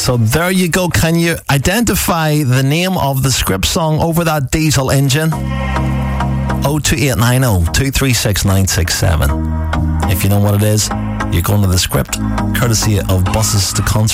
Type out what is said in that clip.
So there you go. Can you identify the name of the script song over that diesel engine? 02890 236 967. If you know what it is, you're going to the script, courtesy of Buses to Concert.